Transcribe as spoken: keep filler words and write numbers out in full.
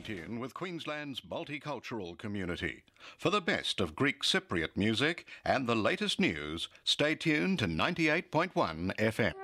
in tune with Queensland's multicultural community. For the best of Greek Cypriot music and the latest news, stay tuned to ninety-eight point one F M.